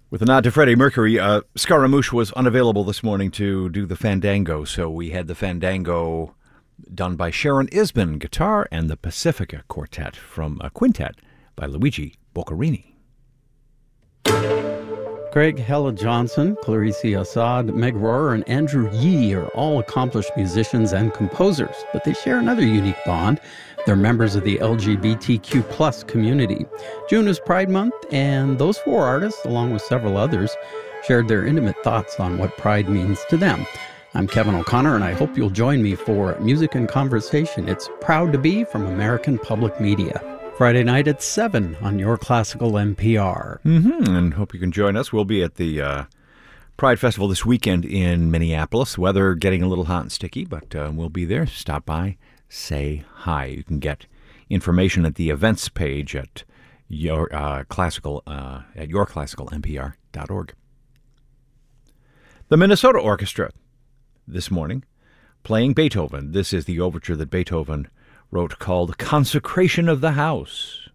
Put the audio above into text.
With a nod to Freddie Mercury, Scaramouche was unavailable this morning to do the Fandango, so we had the Fandango done by Sharon Isbin, guitar, and the Pacifica Quartet from a quintet by Luigi Boccherini. Greg Hella Johnson, Clarice Assad, Meg Rohrer, and Andrew Yee are all accomplished musicians and composers, but they share another unique bond. They're members of the LGBTQ plus community. June is Pride Month, and those four artists, along with several others, shared their intimate thoughts on what Pride means to them. I'm Kevin O'Connor, and I hope you'll join me for Music and Conversation. It's Proud to Be from American Public Media. Friday night at 7 on Your Classical NPR. And hope you can join us. We'll be at the Pride Festival this weekend in Minneapolis. Weather getting a little hot and sticky, but we'll be there. Stop by, say hi. You can get information at the events page at yourclassicalnpr.org. The Minnesota Orchestra this morning playing Beethoven. This is the overture that Beethoven wrote called Consecration of the House.